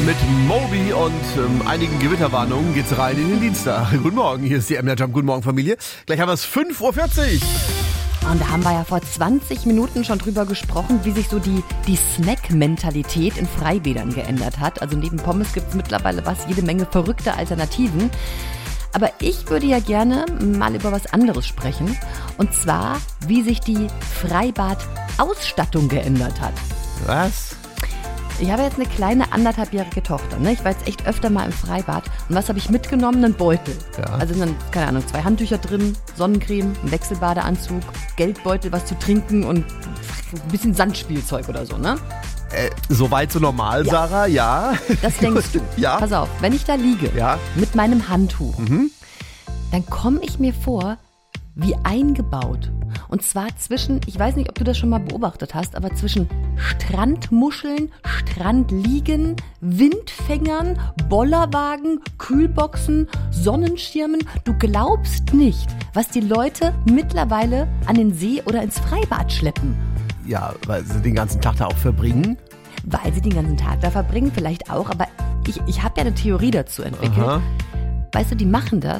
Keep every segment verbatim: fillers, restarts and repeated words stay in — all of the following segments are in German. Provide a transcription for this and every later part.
mit Moby und ähm, einigen Gewitterwarnungen geht's rein in den Dienstag. Guten Morgen, hier ist die M D R Jump. Guten Morgen, Familie. Gleich haben wir es fünf Uhr vierzig. Und da haben wir ja vor zwanzig Minuten schon drüber gesprochen, wie sich so die, die Snack-Mentalität in Freibädern geändert hat. Also neben Pommes gibt es mittlerweile was, jede Menge verrückte Alternativen. Aber ich würde ja gerne mal über was anderes sprechen. Und zwar, wie sich die Freibad-Ausstattung geändert hat. Was? Ich habe jetzt eine kleine anderthalbjährige Tochter. Ne? Ich war jetzt echt öfter mal im Freibad. Und was habe ich mitgenommen? Einen Beutel. Ja. Also sind dann, keine Ahnung, zwei Handtücher drin, Sonnencreme, ein Wechselbadeanzug, Geldbeutel, was zu trinken und ein bisschen Sandspielzeug oder so, ne? Äh, soweit so normal, Ja. Sarah, ja. Das denkst du. Ja. Pass auf, wenn ich da liege Ja. mit meinem Handtuch, Mhm. dann komme ich mir vor wie eingebaut. Und zwar zwischen, ich weiß nicht, ob du das schon mal beobachtet hast, aber zwischen Strandmuscheln, Strandliegen, Windfängern, Bollerwagen, Kühlboxen, Sonnenschirmen. Du glaubst nicht, was die Leute mittlerweile an den See oder ins Freibad schleppen. Ja, weil sie den ganzen Tag da auch verbringen. Weil sie den ganzen Tag da verbringen, vielleicht auch, aber ich, ich habe ja eine Theorie dazu entwickelt. Aha. Weißt du, die machen das,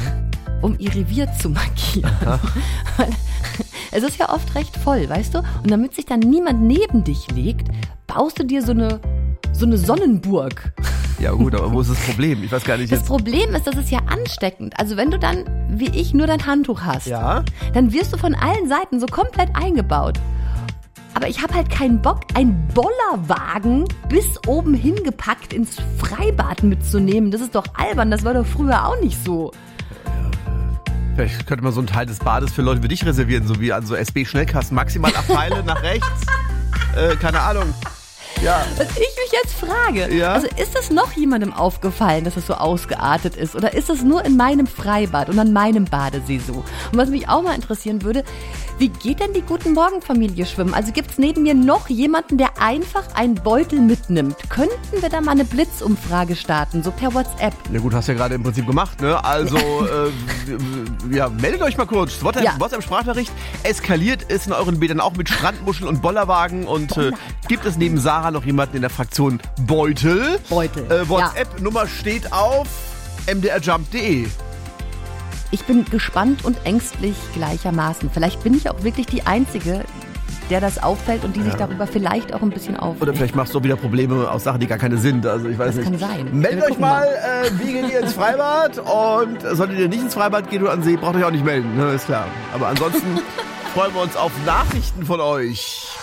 um ihr Revier zu markieren. Weil es ist ja oft recht voll, weißt du? Und damit sich dann niemand neben dich legt, baust du dir so eine, so eine Sonnenburg. Ja gut, aber wo ist das Problem? Ich weiß gar nicht Das jetzt. Problem ist, das ist ja ansteckend. Also wenn du dann, wie ich, nur dein Handtuch hast, Ja? dann wirst du von allen Seiten so komplett eingebaut. Aber ich habe halt keinen Bock, einen Bollerwagen bis oben hingepackt ins Freibad mitzunehmen. Das ist doch albern, das war doch früher auch nicht so. Vielleicht könnte man so einen Teil des Bades für Leute wie dich reservieren, so wie an so S B-Schnellkasten. Maximal Abteile nach rechts. Äh, keine Ahnung. Ja. Was ich mich jetzt frage, Ja? also ist das noch jemandem aufgefallen, dass es so ausgeartet ist? Oder ist das nur in meinem Freibad und an meinem Badesee so? Und was mich auch mal interessieren würde, wie geht denn die Guten Morgen Familie schwimmen? Also gibt es neben mir noch jemanden, der einfach einen Beutel mitnimmt? Könnten wir da mal eine Blitzumfrage starten, so per WhatsApp? Na gut, hast du ja gerade im Prinzip gemacht, ne? Also, äh, ja, meldet euch mal kurz. WhatsApp, Ja. WhatsApp-Sprachnachricht. Eskaliert es in euren Bädern auch mit Strandmuscheln und Bollerwagen? Und äh, gibt es neben Sarah noch jemanden in der Fraktion Beutel? Beutel, Äh, WhatsApp-Nummer steht auf m d r jump punkt d e. Ich bin gespannt und ängstlich gleichermaßen. Vielleicht bin ich auch wirklich die Einzige, der das auffällt und die sich darüber vielleicht auch ein bisschen aufregt. Oder vielleicht machst du auch wieder Probleme aus Sachen, die gar keine sind. Also ich weiß Das nicht. kann sein. Meldet Wir euch gucken mal, äh, wie geht ihr ins Freibad? Und solltet ihr nicht ins Freibad gehen oder an den See, braucht euch auch nicht melden. Ne, ist klar. Aber ansonsten freuen wir uns auf Nachrichten von euch.